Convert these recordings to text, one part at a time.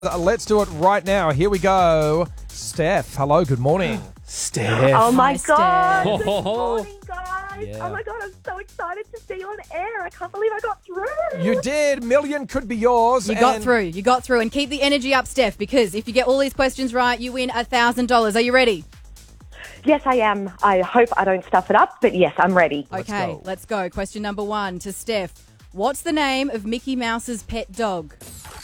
Let's do it right now. Here we go. Steph, hello, good morning. Steph. Oh my Hi, God. Steph. Good morning, guys. Yeah. Oh my God, I'm so excited to see you on air. I can't believe I got through. You did. Million could be yours. You got through. You got through. And keep the energy up, Steph, because if you get all these questions right, you win $1,000. Are you ready? Yes, I am. I hope I don't stuff it up, but yes, I'm ready. Okay, let's go. Question number 1 to Steph. What's the name of Mickey Mouse's pet dog?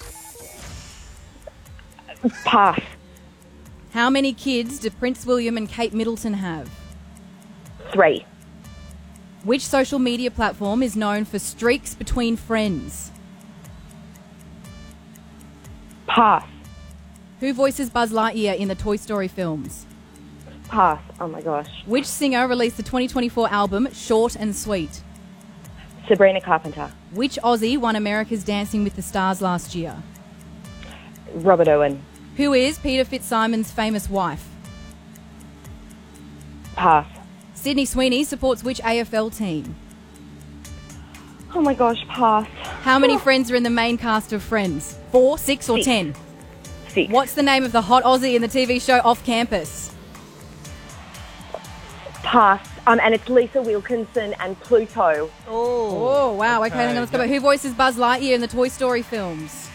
Pass. How many kids do Prince William and Kate Middleton have? 3. Which social media platform is known for streaks between friends? Pass. Who voices Buzz Lightyear in the Toy Story films? Pass. Oh my gosh. Which singer released the 2024 album Short and Sweet? Sabrina Carpenter. Which Aussie won America's Dancing with the Stars last year? Robert Owen. Who is Peter Fitzsimon's famous wife? Pass. Sydney Sweeney supports which AFL team? Oh my gosh, pass. How many friends are in the main cast of Friends? 4, 6 or 6. 10? 6. What's the name of the hot Aussie in the TV show Off Campus? Pass. And it's Lisa Wilkinson and Pluto. Oh, wow. Okay, hang on, let's go back. Who voices Buzz Lightyear in the Toy Story films?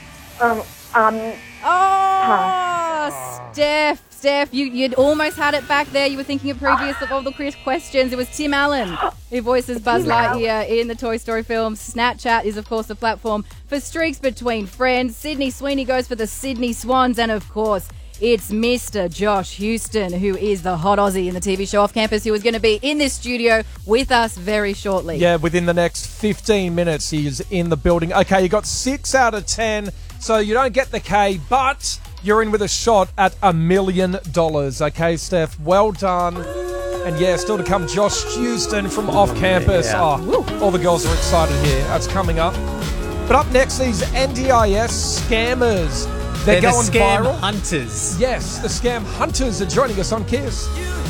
Steph, you'd almost had it back there. You were thinking of previous of all the questions. It was Tim Allen who voices Buzz Lightyear in the Toy Story films. Snapchat is, of course, the platform for streaks between friends. Sydney Sweeney goes for the Sydney Swans. And, of course, it's Mr. Josh Houston, who is the hot Aussie in the TV show Off Campus, who is going to be in this studio with us very shortly. Yeah, within the next 15 minutes, he's in the building. Okay, you got 6 out of 10, so you don't get the K, but you're in with a shot at $1 million. Okay, Steph, well done. And yeah, still to come, Josh Houston from Off Campus. Yeah. Oh, all the girls are excited here. That's coming up. But up next, these NDIS scammers. They're the going scam viral. hunters. Yes, the scam hunters are joining us on Kiss.